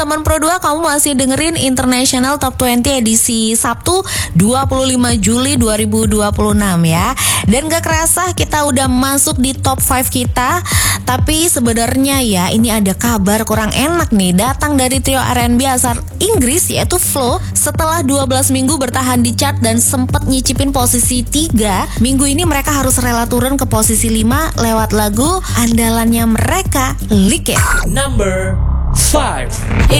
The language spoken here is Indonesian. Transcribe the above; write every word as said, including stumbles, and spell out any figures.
Teman Pro dua, kamu masih dengerin International Top dua puluh edisi Sabtu dua puluh lima Juli dua ribu dua puluh enam ya. Dan gak kerasa kita udah masuk di top lima kita. Tapi sebenarnya ya, ini ada kabar kurang enak nih, datang dari trio R and B asal Inggris yaitu Flow. Setelah dua belas minggu bertahan di chart dan sempet nyicipin posisi tiga, minggu ini mereka harus rela turun ke posisi lima lewat lagu andalannya mereka, Lick It. Number five.